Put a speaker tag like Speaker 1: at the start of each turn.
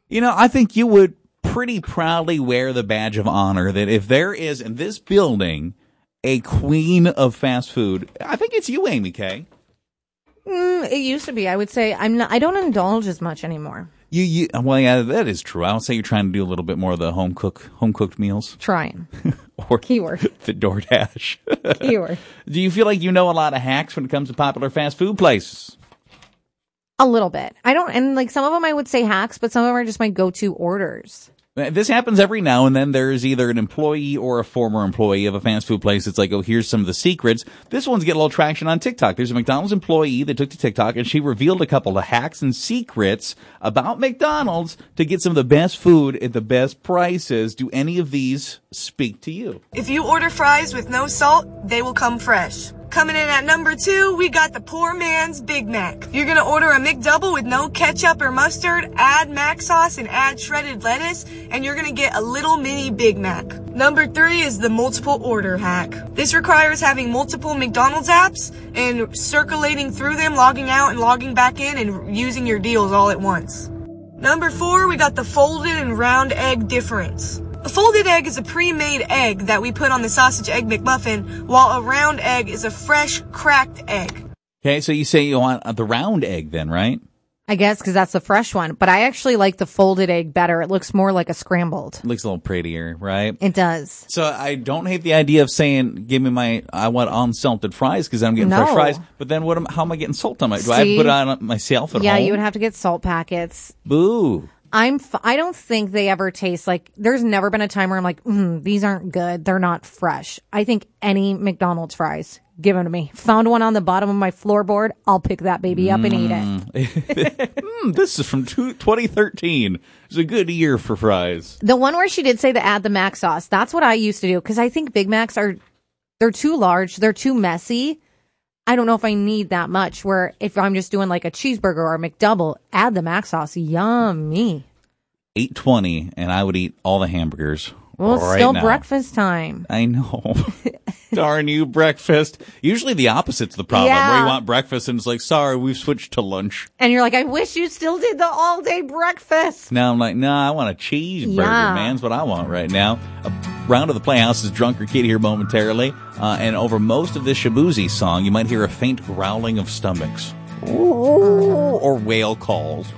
Speaker 1: I think you would pretty proudly wear the badge of honor that if there is in this building a queen of fast food, I think it's you, Amy Kay.
Speaker 2: It used to be. I would say I don't indulge as much anymore.
Speaker 1: Well, yeah, that is true. I would say you're trying to do a little bit more of the home cooked meals.
Speaker 2: Trying.
Speaker 1: Or
Speaker 2: keyword.
Speaker 1: The DoorDash.
Speaker 2: Keyword.
Speaker 1: Do you feel like you know a lot of hacks when it comes to popular fast food places?
Speaker 2: A little bit. I don't, and like some of them I would say hacks, but some of them are just my go-to orders.
Speaker 1: This happens every now and then. There's either an employee or a former employee of a fast food place. It's like, oh, here's some of the secrets. This one's getting a little traction on TikTok. There's a McDonald's employee that took to TikTok, and she revealed a couple of hacks and secrets about McDonald's to get some of the best food at the best prices. Do any of these speak to you?
Speaker 3: If you order fries with no salt, they will come fresh. Coming in at number 2, we got the poor man's Big Mac. You're gonna order a McDouble with no ketchup or mustard, add mac sauce and add shredded lettuce, and you're gonna get a little mini Big Mac. Number 3 is the multiple order hack. This requires having multiple McDonald's apps and circulating through them, logging out and logging back in and using your deals all at once. Number 4, we got the folded and round egg difference. A folded egg is a pre-made egg that we put on the sausage egg McMuffin, while a round egg is a fresh, cracked egg.
Speaker 1: Okay, so you say you want the round egg then, right?
Speaker 2: I guess because that's the fresh one. But I actually like the folded egg better. It looks more like a scrambled.
Speaker 1: It looks a little prettier, right?
Speaker 2: It does.
Speaker 1: So I don't hate the idea of saying, give me I want unsalted fries because I'm getting fresh fries. But then how am I getting salt on my? Do I have to put it on myself at home?
Speaker 2: Yeah, you would have to get salt packets.
Speaker 1: Boo.
Speaker 2: I don't think they ever taste like, there's never been a time where I'm like, these aren't good. They're not fresh. I think any McDonald's fries, give them to me. Found one on the bottom of my floorboard. I'll pick that baby up and eat it.
Speaker 1: This is from 2013. It's a good year for fries.
Speaker 2: The one where she did say to add the mac sauce, that's what I used to do. Cause I think Big Macs they're too large. They're too messy. I don't know if I need that much, where if I'm just doing like a cheeseburger or a McDouble, add the mac sauce. Yummy.
Speaker 1: $8.20, and I would eat all the hamburgers.
Speaker 2: Well, it's still breakfast time.
Speaker 1: I know. Darn you, breakfast. Usually the opposite's the problem, where you want breakfast and it's like, sorry, we've switched to lunch.
Speaker 2: And you're like, I wish you still did the all-day breakfast.
Speaker 1: Now I'm like, I want a cheeseburger, man. That's what I want right now. A round of the Playhouse's Drunker Kid here momentarily. And over most of this Shaboozey song, you might hear a faint growling of stomachs. Or whale calls.